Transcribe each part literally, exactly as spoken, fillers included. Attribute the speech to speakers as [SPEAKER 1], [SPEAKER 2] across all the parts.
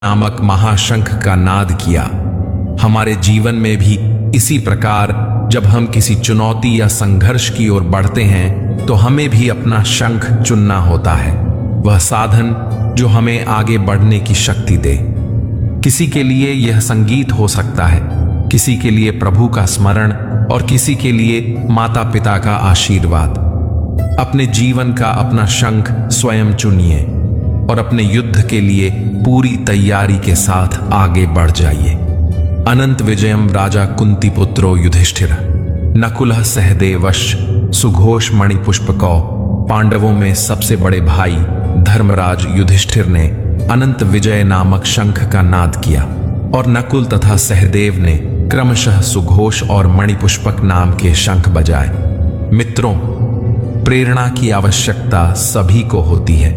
[SPEAKER 1] नामक महाशंख का नाद किया। हमारे जीवन में भी इसी प्रकार जब हम किसी चुनौती या संघर्ष की ओर बढ़ते हैं तो हमें भी अपना शंख चुनना होता है, वह साधन जो हमें आगे बढ़ने की शक्ति दे। किसी के लिए यह संगीत हो सकता है, किसी के लिए प्रभु का स्मरण और किसी के लिए माता पिता का आशीर्वाद। अपने जीवन का अपना शंख स्वयं चुनिए और अपने युद्ध के लिए पूरी तैयारी के साथ आगे बढ़ जाइए। अनंत विजयम राजा कुंती पुत्रो युधिष्ठिर नकुलः सहदेवश सुघोष मणिपुष्पकौ। पांडवों में सबसे बड़े भाई धर्मराज युधिष्ठिर ने अनंत विजय नामक शंख का नाद किया और नकुल तथा सहदेव ने क्रमशः सुघोष और मणिपुष्पक नाम के शंख बजाए। मित्रों, प्रेरणा की आवश्यकता सभी को होती है।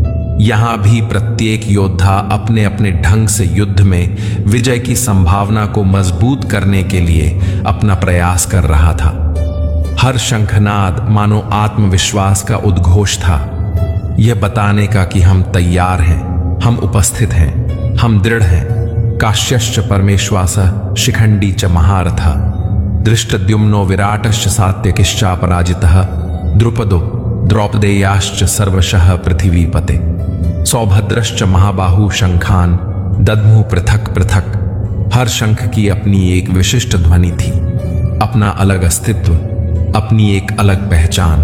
[SPEAKER 1] यहां भी प्रत्येक योद्धा अपने अपने ढंग से युद्ध में विजय की संभावना को मजबूत करने के लिए अपना प्रयास कर रहा था। हर शंखनाद मानो आत्मविश्वास का उद्घोष था, यह बताने का कि हम तैयार हैं, हम उपस्थित हैं, हम दृढ़ हैं। काश्यश्च परमेश्वासः शिखंडी च महारथः धृष्टद्युम्नो विराटश्च सात्यकिश्चापराजितः द्रुपदो द्रौपदेयाश्च सर्वशः पृथिवीपते सौभद्रश्च महाबाहु शंखान दद्मु पृथक पृथक। हर शंख की अपनी एक विशिष्ट ध्वनि थी, अपना अलग अस्तित्व, अपनी एक अलग पहचान।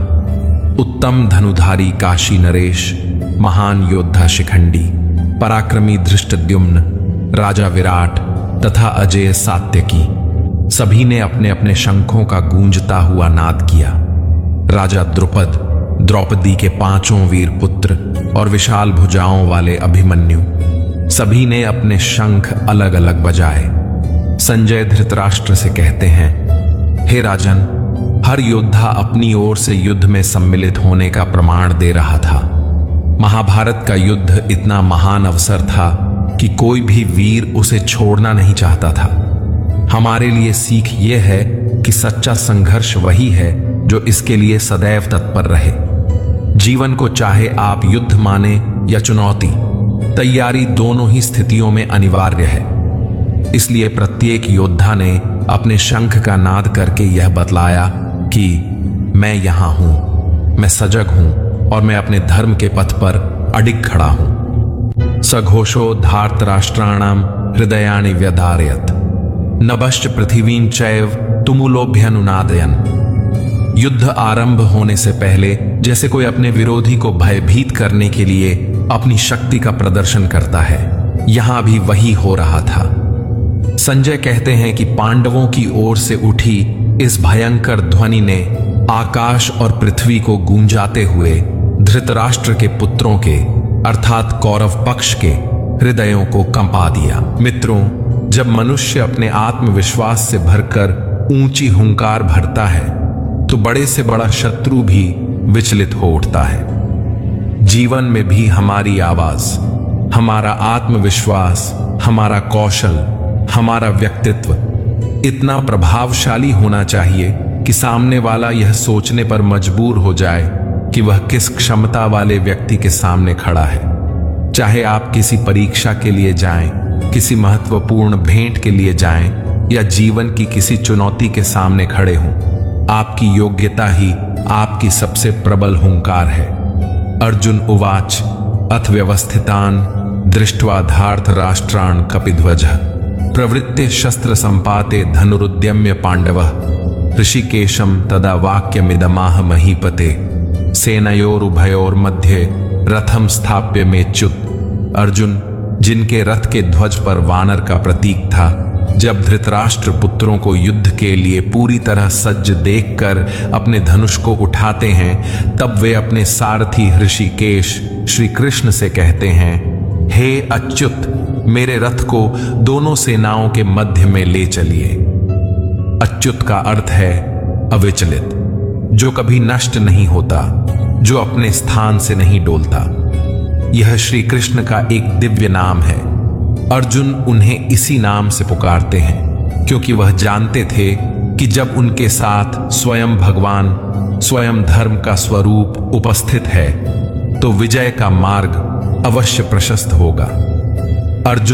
[SPEAKER 1] उत्तम धनुधारी काशी नरेश, महान योद्धा शिखंडी, पराक्रमी धृष्टद्युम्न, राजा विराट तथा अजय सात्यकी, सभी ने अपने अपने शंखों का गूंजता हुआ नाद किया। राजा द्रुपद, द्रौपदी के पांचों वीर पुत्र और विशाल भुजाओं वाले अभिमन्यु, सभी ने अपने शंख अलग अलग बजाए। संजय धृतराष्ट्र से कहते हैं, हे राजन, हर योद्धा अपनी ओर से युद्ध में सम्मिलित होने का प्रमाण दे रहा था। महाभारत का युद्ध इतना महान अवसर था कि कोई भी वीर उसे छोड़ना नहीं चाहता था। हमारे लिए सीख यह है कि सच्चा संघर्ष वही है जो इसके लिए सदैव तत्पर रहे। जीवन को चाहे आप युद्ध माने या चुनौती, तैयारी दोनों ही स्थितियों में अनिवार्य है। इसलिए प्रत्येक योद्धा ने अपने शंख का नाद करके यह बतलाया कि मैं यहां हूं, मैं सजग हूं और मैं अपने धर्म के पथ पर अडिग खड़ा हूं। सघोषो धार्तराष्ट्राणाम हृदयानि व्यधारयत् नभश्च पृथिवीं चैव तुमुलोभ्यनुनादयन्। युद्ध आरंभ होने से पहले जैसे कोई अपने विरोधी को भयभीत करने के लिए अपनी शक्ति का प्रदर्शन करता है, यहां भी वही हो रहा था। संजय कहते हैं कि पांडवों की ओर से उठी इस भयंकर ध्वनि ने आकाश और पृथ्वी को गूंजाते हुए धृतराष्ट्र के पुत्रों के अर्थात कौरव पक्ष के हृदयों को कंपा दिया। मित्रों, जब मनुष्य अपने आत्मविश्वास से भरकर ऊंची हुंकार भरता है तो बड़े से बड़ा शत्रु भी विचलित हो उठता है। जीवन में भी हमारी आवाज, हमारा आत्मविश्वास, हमारा कौशल, हमारा व्यक्तित्व इतना प्रभावशाली होना चाहिए कि सामने वाला यह सोचने पर मजबूर हो जाए कि वह किस क्षमता वाले व्यक्ति के सामने खड़ा है। चाहे आप किसी परीक्षा के लिए जाएं, किसी महत्वपूर्ण भेंट के लिए जाएं या जीवन की किसी चुनौती के सामने खड़े हों, आपकी योग्यता ही आपकी सबसे प्रबल हुंकार है। अर्जुन उवाच अथ व्यवस्थितान दृष्ट्वा धार्तराष्ट्रान् कपिध्वजः प्रवृत्ते शस्त्र संपाते धनुरुद्यम्य पांडवः ऋषिकेशम तदा वाक्यमिदमाह महीपते सेनयोरुभयोर्मध्ये रथम स्थाप्य मेच्युत। अर्जुन, जिनके रथ के ध्वज पर वानर का प्रतीक था, जब धृतराष्ट्र पुत्रों को युद्ध के लिए पूरी तरह सज्ज देखकर अपने धनुष को उठाते हैं, तब वे अपने सारथी ऋषिकेश श्री कृष्ण से कहते हैं, हे अच्युत, मेरे रथ को दोनों सेनाओं के मध्य में ले चलिए। अच्युत का अर्थ है अविचलित, जो कभी नष्ट नहीं होता, जो अपने स्थान से नहीं डोलता। यह श्री कृष्ण का एक दिव्य नाम है। अर्जुन उन्हें इसी नाम से पुकारते हैं क्योंकि वह जानते थे कि जब उनके साथ स्वयं भगवान, स्वयं धर्म का स्वरूप उपस्थित है तो विजय का मार्ग अवश्य प्रशस्त होगा। अर्जुन